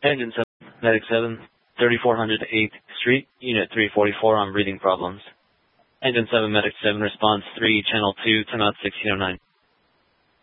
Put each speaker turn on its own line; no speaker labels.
Engine 7, Medic 7, 3400 8th Street, Unit 344 on breathing problems. Engine 7, Medic 7, response 3, Channel 2, turn out 1609.